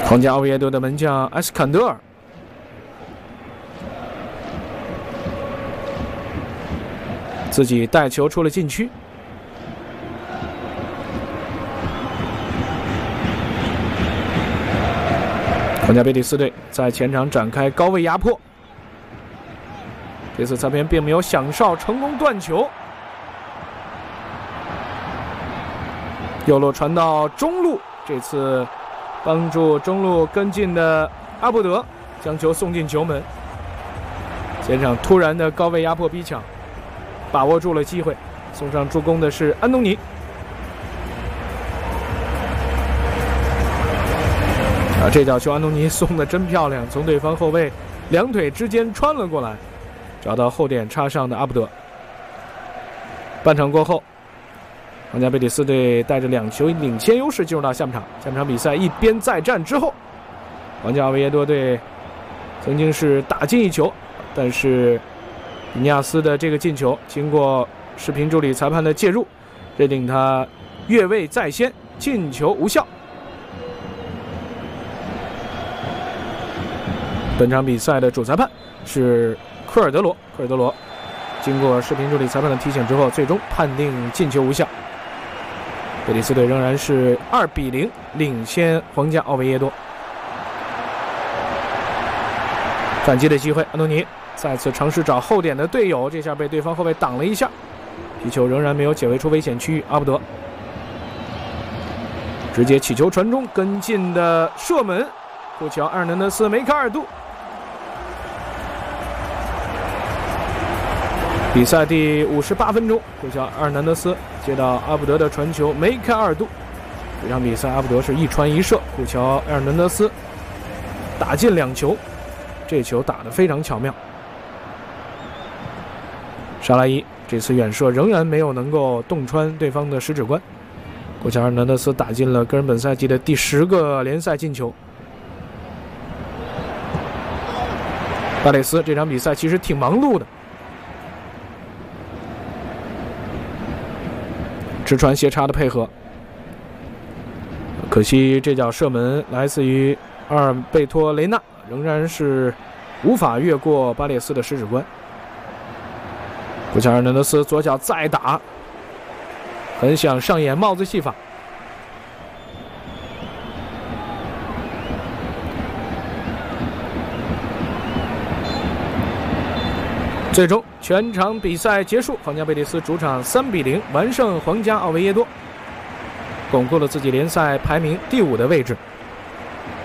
皇家奥维耶多的门将埃斯坎德尔，自己带球出了禁区。皇家贝蒂斯队在前场展开高位压迫，这次裁判并没有响哨，成功断球。右路传到中路，这次帮助中路跟进的阿布德将球送进球门。前场突然的高位压迫逼抢，把握住了机会，送上助攻的是安东尼。这脚球安东尼送的真漂亮，从对方后卫两腿之间穿了过来，找到后点插上的阿布德。半场过后，皇家贝蒂斯队带着2球领先优势进入到下半场。下半场比赛一边再战之后，皇家奥维耶多队曾经是打进1球，但是比尼亚斯的这个进球经过视频助理裁判的介入，认定他越位在先，进球无效。本场比赛的主裁判是科尔德罗，经过视频助理裁判的提醒之后，最终判定进球无效。贝蒂斯队仍然是2-0领先皇家奥维耶多。反击的机会，安东尼再次尝试找后点的队友，这下被对方后卫挡了一下，皮球仍然没有解围出危险区域。阿布德直接起球传中，跟进的射门，库乔埃尔南德斯梅开2度。比赛第58分钟，库乔埃尔南德斯接到阿布德的传球，梅开2度。这场比赛阿布德是一传一射，库乔埃尔南德斯打进2球，这球打得非常巧妙。沙拉伊这次远射仍然没有能够洞穿对方的食指关，库乔埃尔南德斯打进了个人本赛季的第10个联赛进球。巴雷斯这场比赛其实挺忙碌的，直传斜插的配合，可惜这脚射门来自于阿尔贝托雷纳，仍然是无法越过巴列斯的食指关。库乔尔南德斯左脚再打，很想上演帽子戏法。最终全场比赛结束，皇家贝蒂斯主场3-0完胜皇家奥维耶多，巩固了自己联赛排名第5的位置。